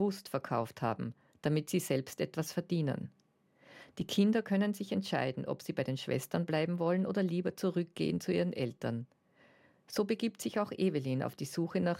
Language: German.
bewusst verkauft haben, damit sie selbst etwas verdienen. Die Kinder können sich entscheiden, ob sie bei den Schwestern bleiben wollen oder lieber zurückgehen zu ihren Eltern. So begibt sich auch Evelyn auf die Suche nach